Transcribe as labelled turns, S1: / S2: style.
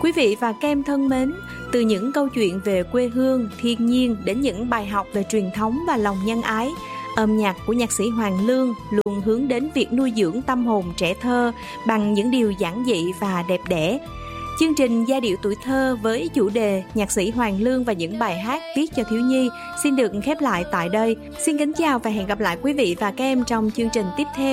S1: Quý vị và các em thân mến, từ những câu chuyện về quê hương, thiên nhiên đến những bài học về truyền thống và lòng nhân ái, âm nhạc của nhạc sĩ Hoàng Lương luôn hướng đến việc nuôi dưỡng tâm hồn trẻ thơ bằng những điều giản dị và đẹp đẽ. Chương trình Giai điệu tuổi thơ với chủ đề nhạc sĩ Hoàng Lương và những bài hát viết cho thiếu nhi xin được khép lại tại đây. Xin kính chào và hẹn gặp lại quý vị và các em trong chương trình tiếp theo.